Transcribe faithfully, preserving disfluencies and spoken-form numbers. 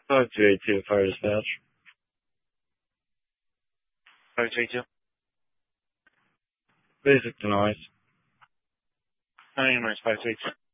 five two eight two, fire dispatch. five two eight two. Basic to noise. How many numbers? five two eight two.